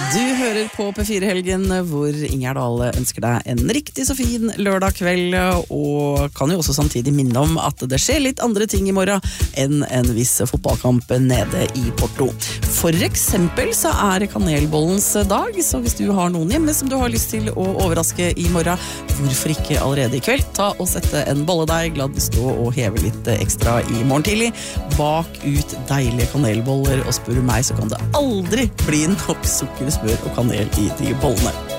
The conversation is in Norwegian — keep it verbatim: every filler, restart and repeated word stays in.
Du hører på P fire-helgen, hvor Ingjerd Dale ønsker deg en riktig så fin lørdag kveld, og kan jo også samtidig minne om at det skjer litt andre ting i morgen enn en viss fotballkamp nede i Porto. For eksempel så er det kanelbollens dag, så hvis du har noen hjemme som du har lyst til å overraske i morgen, hvorfor ikke allerede i kveld? Ta og sette en bolledeig, la den stå og heve litt ekstra i morgen tidlig. Bak ut deilige kanelboller, og spør du meg så kan det aldri bli nok sukker, smør og kanel i de bollene.